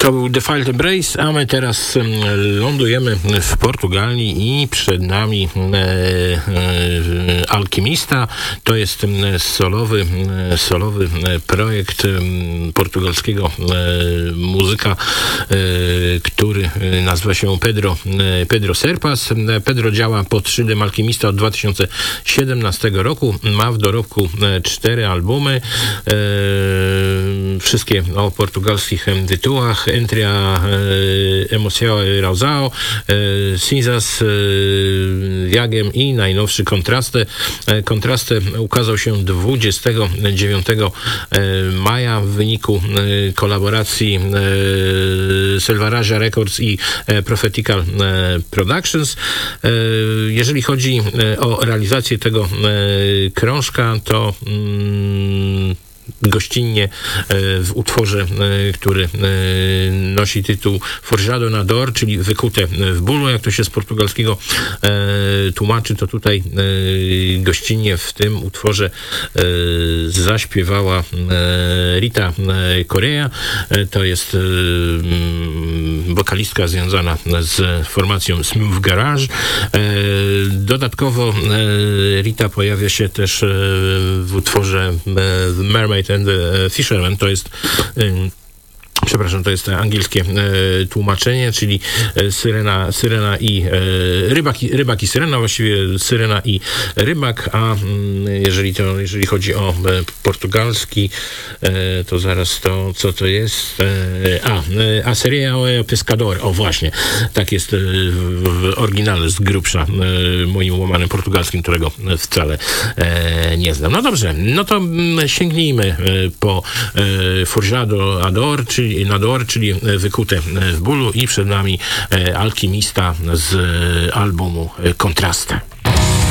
To był Defiled Embrace, a my teraz lądujemy w Portugalii i przed nami Alchemista. To jest solowy projekt portugalskiego muzyka, który nazywa się Pedro Serpas. Pedro działa pod szyldem Alchemista od 2017 roku. Ma w dorobku 4 albumy, wszystkie o portugalskich tytułach. Entria Emoção Rausao, Cinzas, Viagem i najnowszy Kontraste ukazał się 29 maja w wyniku kolaboracji Selvaraja Records i Prophetical Productions. Jeżeli chodzi o realizację tego krążka, to gościnnie w utworze, który nosi tytuł Forjado na Dor, czyli wykute w bólu, jak to się z portugalskiego tłumaczy, to tutaj gościnnie w tym utworze zaśpiewała Rita Correa. To jest wokalistka związana z formacją Smooth Garage. Dodatkowo Rita pojawia się też w utworze Mermaid and the Fisherman. To jest to jest angielskie tłumaczenie, czyli syrena i rybak i syrena, właściwie syrena i rybak, a jeżeli chodzi o portugalski, to zaraz to, co to jest? A seria o pescador, o właśnie, tak jest w oryginale z grubsza, moim łamanym portugalskim, którego wcale nie znam. No dobrze, no to sięgnijmy po Forjado na Dor, czyli wykute w bólu, i przed nami Alchemista z albumu Kontraste.